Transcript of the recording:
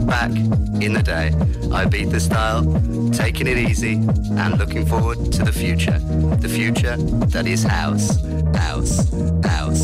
back in the day, Ibiza style, taking it easy and looking forward to the future that is house, house, house.